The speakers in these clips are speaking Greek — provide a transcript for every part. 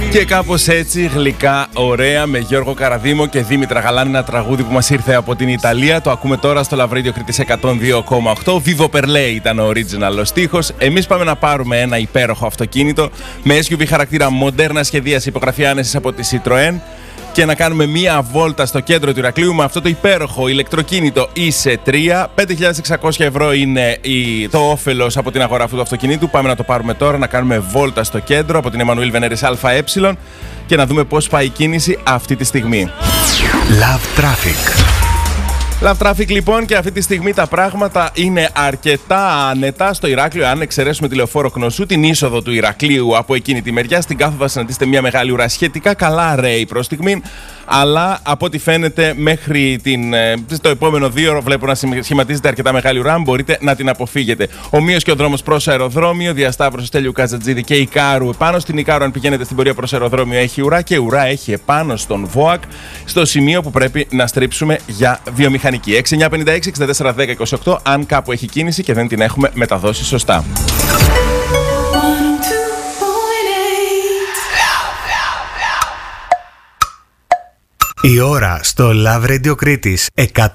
Και κάπως έτσι, γλυκά, ωραία, με Γιώργο Καραδήμο και Δήμητρα Γαλάνη, ένα τραγούδι που μας ήρθε από την Ιταλία. Το ακούμε τώρα στο Love Radio Κρήτης 102,8. Vivo per lei ήταν ο original ο στίχος. Εμείς πάμε να πάρουμε ένα υπέροχο αυτοκίνητο με SUV χαρακτήρα μοντέρνα σχεδίαση, υπογραφή άνεσης από τη Citroën, και να κάνουμε μία βόλτα στο κέντρο του Ηρακλείου με αυτό το υπέροχο ηλεκτροκίνητο ICE3. 5.600 ευρώ είναι το όφελος από την αγορά αυτού του αυτοκινήτου. Πάμε να το πάρουμε τώρα, να κάνουμε βόλτα στο κέντρο από την Εμμανουήλ Βενέρης ΑΕ και να δούμε πώς πάει η κίνηση αυτή τη στιγμή. Love Traffic. Love Traffic λοιπόν, και αυτή τη στιγμή τα πράγματα είναι αρκετά άνετα στο Ηράκλειο. Αν εξαιρέσουμε τη λεωφόρο Κνωσού, την είσοδο του Ηρακλείου από εκείνη τη μεριά, στην κάθοδο θα συναντήσετε μια μεγάλη ουρά. Σχετικά καλά ρέει προς στιγμή, αλλά από ό,τι φαίνεται μέχρι το επόμενο 2 ώρο βλέπω να σχηματίζεται αρκετά μεγάλη ουρά. Μπορείτε να την αποφύγετε. Ομοίως και ο δρόμος προς αεροδρόμιο, διασταύρωση Στέλιου Καζατζίδη και Ικάρου επάνω. Στην Ικάρου, αν πηγαίνετε στην πορεία προς αεροδρόμιο, έχει ουρά, και ουρά έχει επάνω στον ΒΟΑΚ, στο σημείο που πρέπει να στρίψουμε για βιομηχανική. 6956-6410-28, αν κάπου έχει κίνηση και δεν την έχουμε μεταδώσει σωστά. Η ώρα στο Love Radio Κρήτης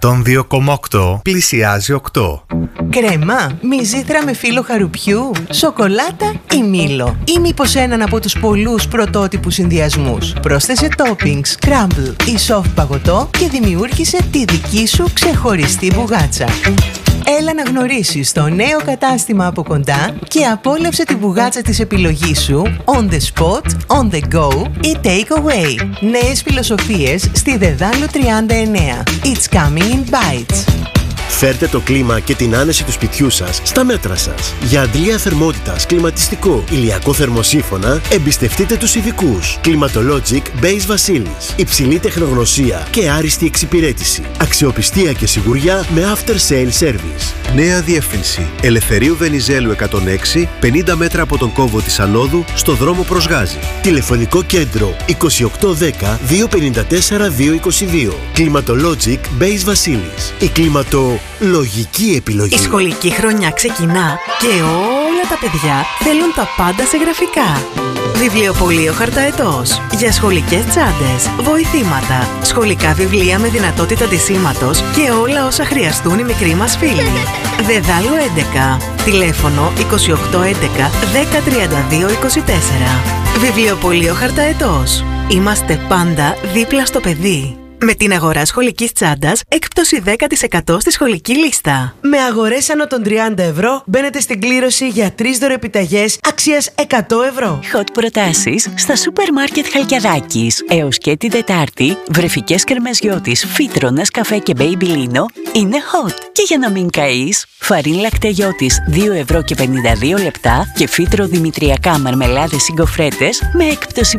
102,8 πλησιάζει 8. Κρέμα, μυζήθρα με φύλλο χαρουπιού, σοκολάτα ή μήλο, ή μήπως έναν από τους πολλούς πρωτότυπους συνδυασμούς. Πρόσθεσε toppings, crumble ή soft παγωτό και δημιούργησε τη δική σου ξεχωριστή μπουγάτσα. Έλα να γνωρίσεις το νέο κατάστημα από κοντά και απόλαυσε τη μπουγάτσα της επιλογής σου on the spot, on the go ή take away. Νέες φιλοσοφίες στη Δεδάλου 39. It's coming in bites. Φέρτε το κλίμα και την άνεση του σπιτιού σας στα μέτρα σας. Για αντλία θερμότητας, κλιματιστικό, ηλιακό θερμοσύφωνα, εμπιστευτείτε τους ειδικούς. Climatologic Base Βασίλης. Υψηλή τεχνογνωσία και άριστη εξυπηρέτηση. Αξιοπιστία και σιγουριά με after sale service. Νέα διεύθυνση. Ελευθερίου Βενιζέλου 106, 50 μέτρα από τον κόμβο της Ανόδου, στο δρόμο προς Γάζη. Τηλεφωνικό κέντρο 2810 254 222. Climatologic Base Βασίλης. Η κλιματολογική επιλογή. Η σχολική χρονιά ξεκινά και όλα τα παιδιά θέλουν τα πάντα σε γραφικά. Βιβλιοπωλείο Χαρταετός. Για σχολικές τσάντες, βοηθήματα, σχολικά βιβλία με δυνατότητα ντυσίματος και όλα όσα χρειαστούν οι μικροί μας φίλοι. Δεδάλου 11. Τηλέφωνο 2811 1032 24. Βιβλιοπωλείο Χαρταετός. Είμαστε πάντα δίπλα στο παιδί. Με την αγορά σχολικής τσάντας, έκπτωση 10% στη σχολική λίστα. Με αγορές άνω των 30 ευρώ μπαίνετε στην κλήρωση για 3 δωρεπιταγές αξίας 100 ευρώ. Hot προτάσεις στα σούπερ μάρκετ Χαλκιαδάκης. Έως και τη Τετάρτη, βρεφικές κερμεζιώτης, φύτρονας, καφέ και μπέιμπι-λίνο είναι hot. Και για να μην καείς, φαρίν λακτεγιώτης 2 ευρώ και 52 λεπτά και φύτρο δημητριακά μαρμελάδες ή γκοφρέτες με έκπτωση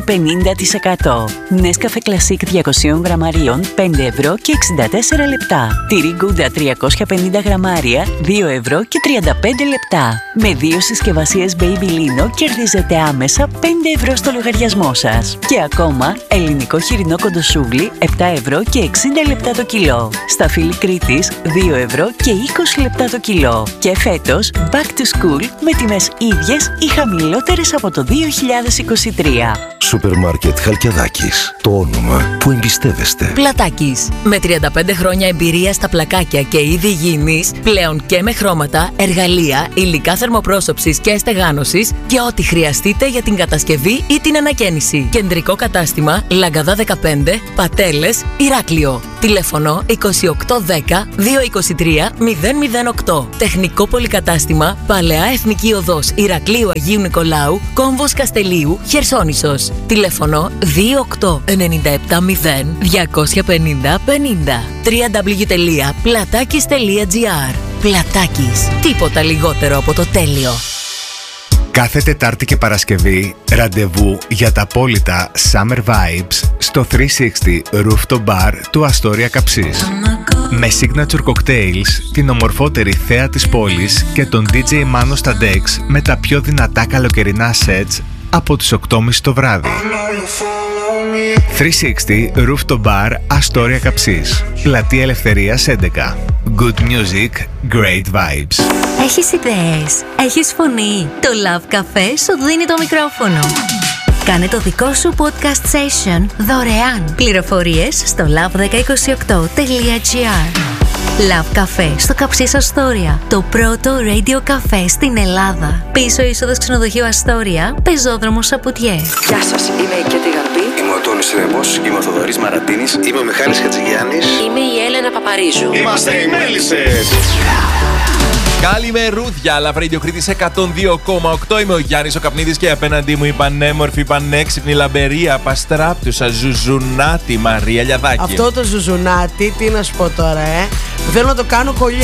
50%. Νέσκαφε κλασίκ 200 γραμμαρίων 5 ευρώ και 64 λεπτά. Τυρί γκούντα 350 γραμμάρια 2 ευρώ και 35 λεπτά. Με 2 συσκευασίες Baby-Lino κερδίζετε άμεσα 5 ευρώ στο λογαριασμό σας. Και ακόμα ελληνικό χοιρινό κοντοσούβλι 7 ευρώ και 60 λεπτά το κιλό. Σταφύλι Κρήτης 2 ευρώ και 20 λεπτά το κιλό. Και φέτος Back to School με τιμές ίδιες ή χαμηλότερες από το 2023. Σούπερ μάρκετ Χαλκιαδάκης. Το όνομα που εμπιστεύεστε. Πλατάκης. Με 35 χρόνια εμπειρία στα πλακάκια και είδη υγιεινής, πλέον και με χρώματα, εργαλεία, υλικά θερμοπρόσωψης και στεγάνωσης και ό,τι χρειαστείτε για την κατασκευή ή την ανακαίνιση. Κεντρικό κατάστημα Λαγκαδά 15, Πατέλες, Ηράκλειο. Τηλέφωνο 2810 223 008. Τεχνικό πολυκατάστημα Παλαιά Εθνική Οδός Ηρακλείου Αγίου Νικολάου, Κόμβος Καστελίου, Χερσόνησος. Τηλέφωνο 28970 250 50. www.platakis.gr. Πλατάκης. Τίποτα λιγότερο από το τέλειο. Κάθε Τετάρτη και Παρασκευή ραντεβού για τα απόλυτα Summer Vibes στο 360 Rooftop Bar του Αστόρια Καψής. Με signature cocktails, την ομορφότερη θέα της πόλης και τον DJ Μάνο στα Dex με τα πιο δυνατά καλοκαιρινά sets από τις 8.30 το βράδυ. 360 Rooftop Bar Αστόρια Καψής. Πλατεία Ελευθερίας 11. Good music, great vibes. Έχεις ιδέες, έχεις φωνή. Το Love Café σου δίνει το μικρόφωνο. Κάνε το δικό σου podcast session δωρεάν. Πληροφορίες στο love1028.gr. Love Cafe στο Καψής Αστόρια. Το πρώτο radio καφέ στην Ελλάδα. Πίσω είσοδος ξενοδοχείου Αστόρια, πεζόδρομος Σαπουτιέ. Γεια σας, είμαι η Κέτη Γαρμπή. Είμαι ο Τόνης Ρεμπός, είμαι ο Θοδωρής Μαρατίνης. Είμαι ο Μιχάλης Χατζηγιάννης. Είμαι η Έλενα Παπαρίζου. Είμαστε οι Μέλισσες. Καλημερούδια, Love Radio Κρήτης 102,8. Είμαι ο Γιάννης ο Καπνίδης και απέναντί μου η πανέμορφη, πανέξυπνη, λαμπερή, απαστράπτουσα, ζουζουνάτη Μαρία Λιαδάκη. Αυτό το ζουζουνάτη, τι να σου πω τώρα, θέλω να το κάνω κολλιέ.